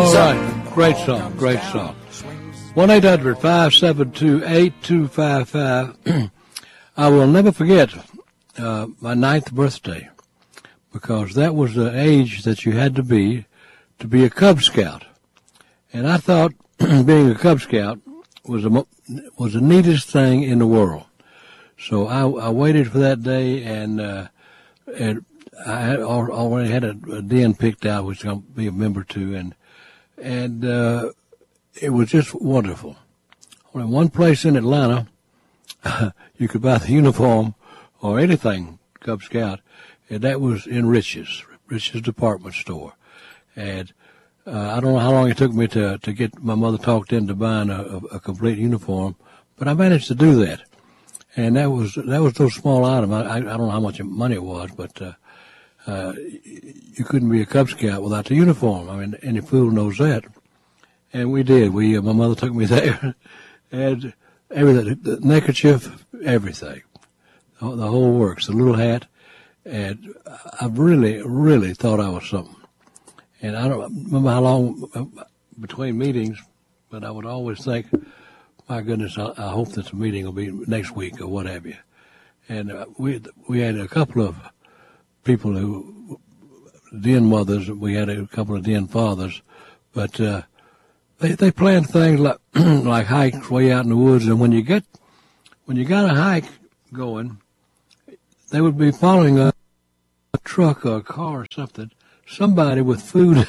All right. Great song. Great song. 1-800-572-8255. I will never forget my 9th birthday, because that was the age that you had to be a Cub Scout. And I thought being a Cub Scout was the neatest thing in the world. So I waited for that day, and I had already had a den picked out, which I'm going to be a member to, and it was just wonderful. Only one place in Atlanta you could buy the uniform or anything Cub Scout, and that was in Rich's department store. And I don't know how long it took me to get my mother talked into buying a complete uniform, but I managed to do that. And that was those small items. I don't know how much money it was, but you couldn't be a Cub Scout without the uniform. I mean, any fool knows that. And we did. My mother took me there, and everything, the neckerchief, everything, the whole works, the little hat. And I really, really thought I was something. And I don't remember how long between meetings, but I would always think, my goodness, I hope that the meeting will be next week or what have you. And we had a couple of people who, den mothers, we had a couple of den fathers, but they planned things like like hikes way out in the woods. And when you got a hike going, they would be following a truck or a car or somebody with food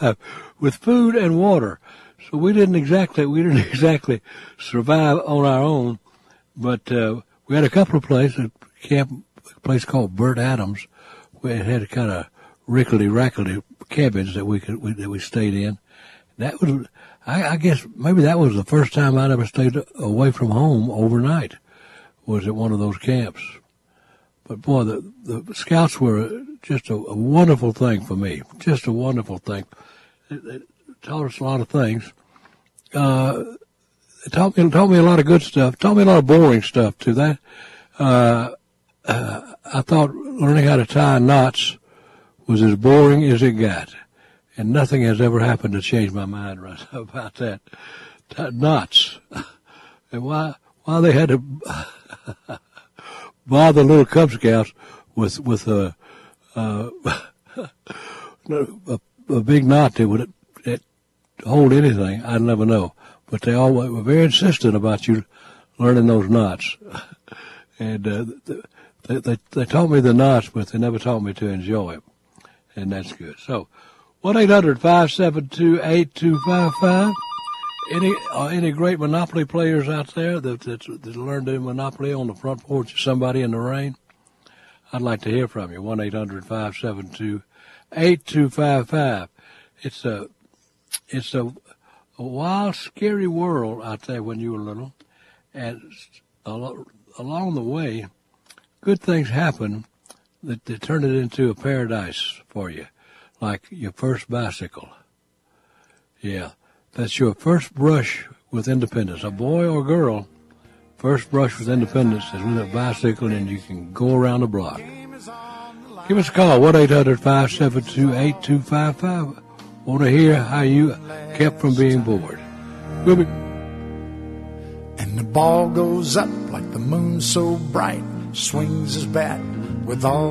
and water. So we didn't exactly survive on our own, but we had a couple of places, a place called Bert Adams, where it had kind of rickety cabins that we stayed in. That was, I guess maybe that was the first time I'd ever stayed away from home overnight, was at one of those camps. But boy, the Scouts were just a wonderful thing for me, just a wonderful thing. It taught us a lot of things. It taught me a lot of good stuff. Taught me a lot of boring stuff too. That I thought learning how to tie knots was as boring as it got, and nothing has ever happened to change my mind right about that. Knots, and why they had to bother little Cub Scouts with a big knot that would hold anything, I'd never know. But they all were very insistent about you learning those knots. And they taught me the knots, but they never taught me to enjoy it. And that's good. So 1-800-572-8255. Any great Monopoly players out there that learned to Monopoly on the front porch of somebody in the rain? I'd like to hear from you. 1-800-572-8255. It's a wild, scary world out there when you were little, and along the way, good things happen that turn it into a paradise for you, like your first bicycle. Yeah, that's your first brush with independence. A boy or girl, first brush with independence is with a bicycle, and you can go around the block. Give us a call, 1-800-572-8255. Want to hear how you kept from being bored. We'll be. And the ball goes up like the moon so bright, swings his bat with all